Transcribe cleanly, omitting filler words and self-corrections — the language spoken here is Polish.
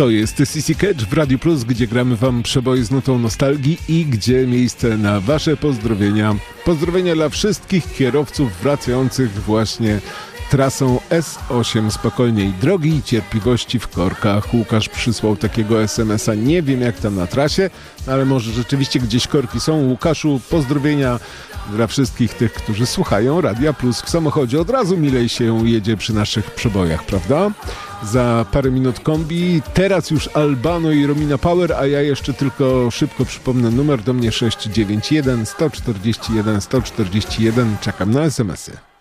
To jest CC Catch w Radio Plus, gdzie gramy wam przeboje z nutą nostalgii i gdzie miejsce na wasze pozdrowienia. Pozdrowienia dla wszystkich kierowców wracających właśnie trasą S8 spokojnej drogi i cierpliwości w korkach. Łukasz przysłał takiego SMS-a. Nie wiem jak tam na trasie, ale może rzeczywiście gdzieś korki są. Łukaszu, pozdrowienia dla wszystkich tych, którzy słuchają Radia Plus w samochodzie. Od razu milej się jedzie przy naszych przebojach, prawda? Za parę minut kombi, teraz już Albano i Romina Power, a ja jeszcze tylko szybko przypomnę numer do mnie 691 141 141. Czekam na SMS-y.